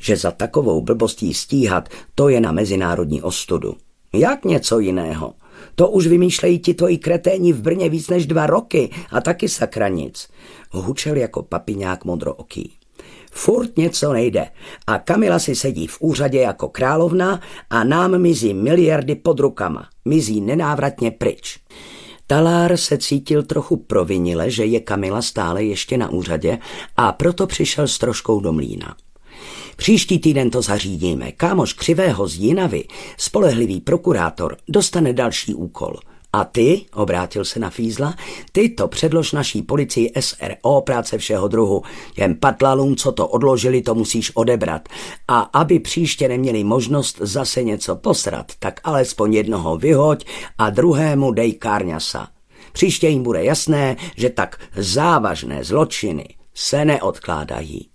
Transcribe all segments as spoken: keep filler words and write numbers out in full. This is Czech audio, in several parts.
že za takovou blbostí stíhat, to je na mezinárodní ostudu. Jak něco jiného? To už vymýšlejí ti tvoji kreténi v Brně víc než dva roky a taky sakra nic. Hučel jako papiňák modrooký. Furt něco nejde a Kamila si sedí v úřadě jako královna a nám mizí miliardy pod rukama. Mizí nenávratně pryč. Talár se cítil trochu provinile, že je Kamila stále ještě na úřadě a proto přišel s troškou do mlýna. Příští týden to zařídíme. Kámoš Křivého z Jinavy, spolehlivý prokurátor, dostane další úkol. A ty, obrátil se na Fízla, ty to předlož naší policii S R O, práce všeho druhu. Těm patlalům, co to odložili, to musíš odebrat. A aby příště neměli možnost zase něco posrat, tak alespoň jednoho vyhoď a druhému dej kárňasa. Příště jim bude jasné, že tak závažné zločiny se neodkládají.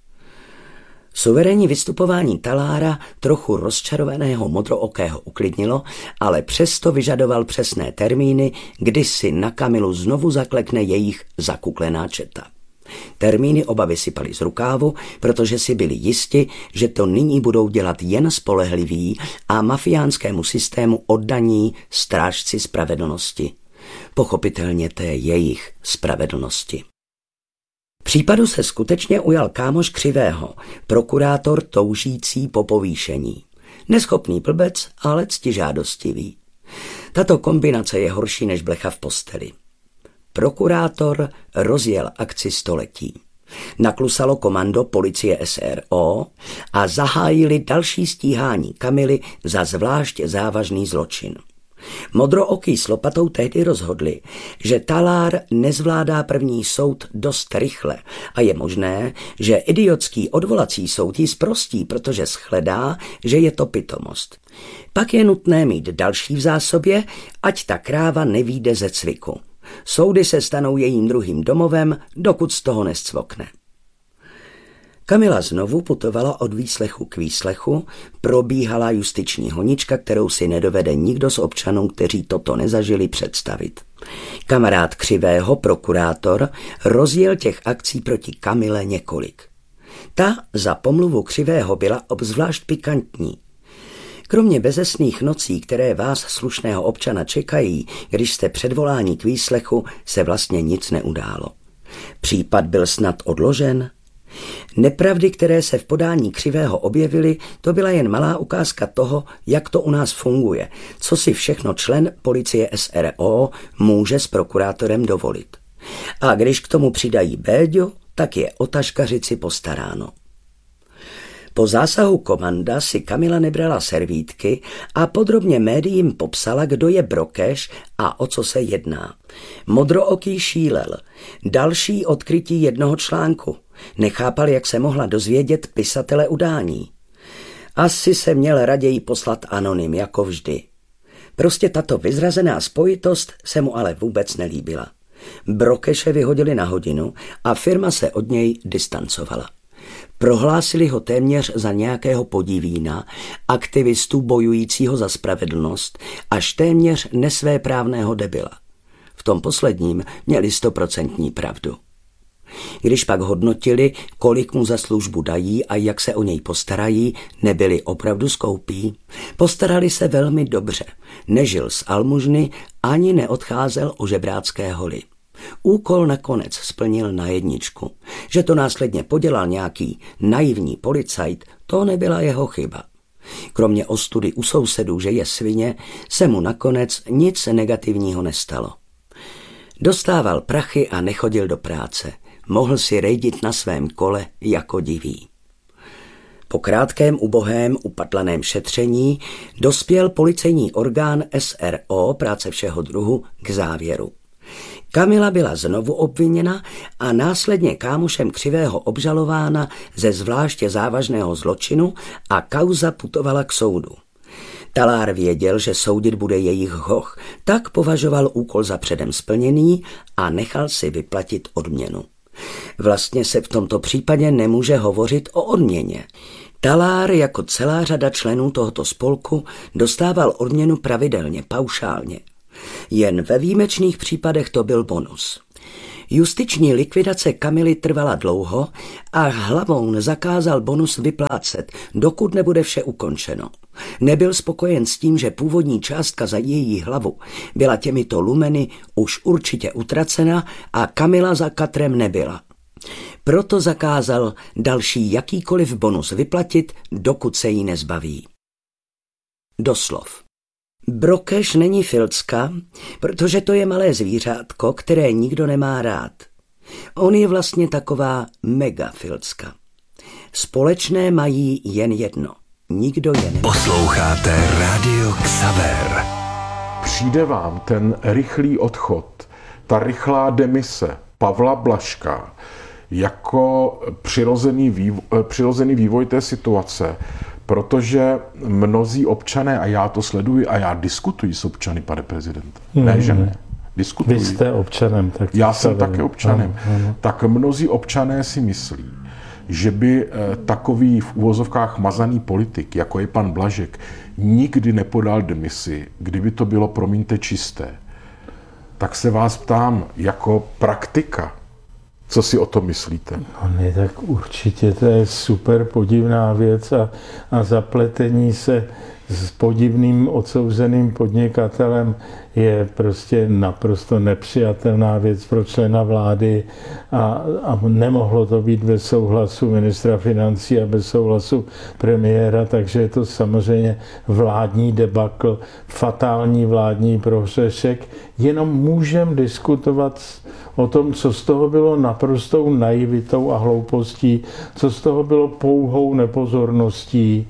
Suverénní vystupování Talára trochu rozčarovaného modrookého uklidnilo, ale přesto vyžadoval přesné termíny, kdy si na Kamilu znovu zaklekne jejich zakuklená četa. Termíny oba vysypali z rukávu, protože si byli jisti, že to nyní budou dělat jen spolehliví a mafiánskému systému oddaní strážci spravedlnosti. Pochopitelně té jejich spravedlnosti. Případu se skutečně ujal kámoš Křivého, prokurátor toužící po povýšení. Neschopný blbec, ale ctižádostivý. Tato kombinace je horší než blecha v posteli. Prokurátor rozjel akci století. Naklusalo komando policie S R O a zahájili další stíhání Kamily za zvlášť závažný zločin. Modrooký s lopatou tehdy rozhodli, že Talár nezvládá první soud dost rychle a je možné, že idiotský odvolací soud jí zprostí, protože shledá, že je to pitomost. Pak je nutné mít další v zásobě, ať ta kráva nevyjde ze cviku. Soudy se stanou jejím druhým domovem, dokud z toho nescvokne. Kamila znovu putovala od výslechu k výslechu, probíhala justiční honička, kterou si nedovede nikdo z občanů, kteří toto nezažili, představit. Kamarád Křivého, prokurátor, rozjel těch akcí proti Kamile několik. Ta za pomluvu Křivého byla obzvlášť pikantní. Kromě bezesných nocí, které vás slušného občana čekají, když jste předvoláni k výslechu, se vlastně nic neudálo. Případ byl snad odložen? Nepravdy, které se v podání Křivého objevily, to byla jen malá ukázka toho, jak to u nás funguje, co si všechno člen policie S R O může s prokurátorem dovolit. A když k tomu přidají Béďu, tak je o taškařici postaráno. Po zásahu komanda si Kamila nebrala servítky a podrobně médiím popsala, kdo je Brokeš a o co se jedná. Modrooký šílel. Další odkrytí jednoho článku. Nechápal, jak se mohla dozvědět pisatele udání. Asi se měl raději poslat anonym, jako vždy. Prostě tato vyzrazená spojitost se mu ale vůbec nelíbila. Brokeše vyhodili na hodinu a firma se od něj distancovala. Prohlásili ho téměř za nějakého podivína, aktivistu bojujícího za spravedlnost, až téměř nesvéprávného debila. V tom posledním měli stoprocentní pravdu. Když pak hodnotili, kolik mu za službu dají a jak se o něj postarají, nebyli opravdu skoupí. Postarali se velmi dobře, nežil z almužny ani neodcházel o žebrácké holy. Úkol nakonec splnil na jedničku. Že to následně podělal nějaký naivní policajt, to nebyla jeho chyba. Kromě ostudy u sousedů, že je svině, se mu nakonec nic negativního nestalo. Dostával prachy a nechodil do práce. Mohl si rejdit na svém kole jako divý. Po krátkém, ubohém, upatlaném šetření dospěl policejní orgán S R O, práce všeho druhu, k závěru. Kamila byla znovu obviněna a následně kámošem Křivého obžalována ze zvláště závažného zločinu a kauza putovala k soudu. Talár věděl, že soudit bude jejich hoch, tak považoval úkol za předem splněný a nechal si vyplatit odměnu. Vlastně se v tomto případě nemůže hovořit o odměně. Talár jako celá řada členů tohoto spolku dostával odměnu pravidelně, paušálně. Jen ve výjimečných případech to byl bonus. Justiční likvidace Kamily trvala dlouho a Hlavoun zakázal bonus vyplácet, dokud nebude vše ukončeno. Nebyl spokojen s tím, že původní částka za její hlavu byla těmito lumeny už určitě utracena a Kamila za katrem nebyla. Proto zakázal další jakýkoliv bonus vyplatit, dokud se jí nezbaví. Doslov. Brokeš není filcka, protože to je malé zvířátko, které nikdo nemá rád. On je vlastně taková mega filcka. Společné mají jen jedno. Nikdo je nemá. Posloucháte Radio Xaver. Přijde vám ten rychlý odchod, ta rychlá demise Pavla Blažka jako přirozený vývoj, přirozený vývoj té situace, protože mnozí občané, a já to sleduji a já diskutuji s občany, pane prezident, mm. ne, že ne, diskutuji. Vy jste občanem. Tak já jsem také občanem. Ano, ano. Tak mnozí občané si myslí, že by takový v uvozovkách mazaný politik, jako je pan Blažek, nikdy nepodal demisi, kdyby to bylo, promiňte, čisté. Tak se vás ptám, jako praktika, co si o tom myslíte? No ne, tak určitě to je super podivná věc a, a zapletení se s podivným odsouzeným podnikatelem je prostě naprosto nepřijatelná věc pro člena vlády a, a nemohlo to být bez souhlasu ministra financí a bez souhlasu premiéra, takže je to samozřejmě vládní debakl, fatální vládní prohřešek. Jenom můžeme diskutovat o tom, co z toho bylo naprostou naivitou a hloupostí, co z toho bylo pouhou nepozorností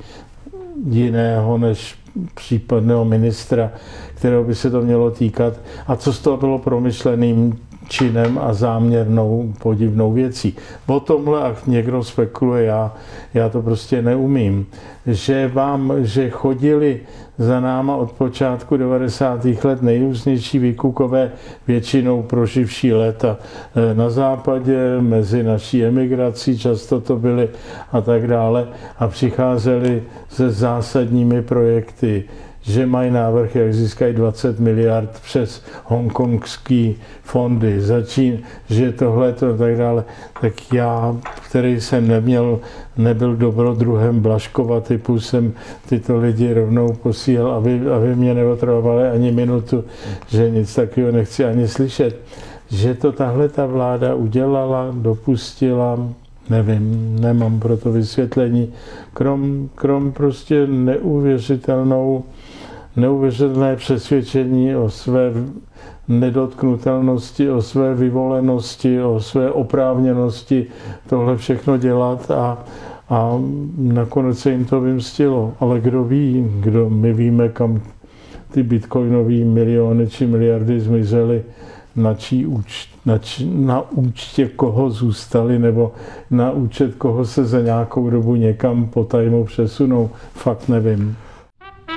jiného než případného ministra, kterého by se to mělo týkat, a co z toho bylo promyšleným činem a záměrnou podivnou věcí. O tomhle, ať někdo spekuluje, já, já to prostě neumím. Že vám, že chodili za náma od počátku devadesátých let nejrůznější výkukové, většinou proživší léta na západě, mezi naší emigrací, často to byly a tak dále, a přicházeli se zásadními projekty, že mají návrh, jak získají dvacet miliard přes hongkongský fondy, začín, že tohle to tak dále. Tak já, který jsem neměl, nebyl dobrodruhem Blažkova typu, jsem tyto lidi rovnou posílal, aby, aby mě neotravovali ani minutu, že nic takového nechci ani slyšet. Že to tahle ta vláda udělala, dopustila, nevím, nemám pro to vysvětlení, krom, krom prostě neuvěřitelnou neuvěřitelné přesvědčení o své nedotknutelnosti, o své vyvolenosti, o své oprávněnosti tohle všechno dělat a, a nakonec se jim to vymstilo. Ale kdo ví, kdo my víme, kam ty bitcoinové miliony či miliardy zmizely, na, čí úč, na, či, na účtě koho zůstali, nebo na účet koho se za nějakou dobu někam potajmu přesunou, fakt nevím.